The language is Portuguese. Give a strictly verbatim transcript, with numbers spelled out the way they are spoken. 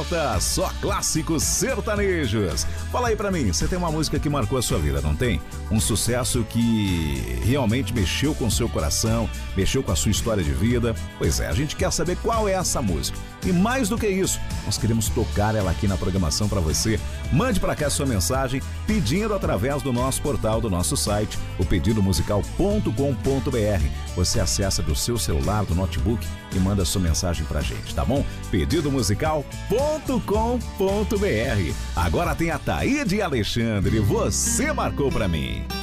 volta, só clássicos sertanejos. Fala aí pra mim, você tem uma música que marcou a sua vida, não tem? Um sucesso que realmente mexeu com o seu coração, mexeu com a sua história de vida? Pois é, a gente quer saber qual é essa música. E mais do que isso, nós queremos tocar ela aqui na programação pra você. Mande pra cá sua mensagem pedindo através do nosso portal, do nosso site, o pedido musical ponto com ponto br. Você acessa do seu celular, do notebook e manda sua mensagem pra gente, tá bom? pedido musical ponto com ponto br. Agora tem a Taíde e Alexandre, você marcou pra mim.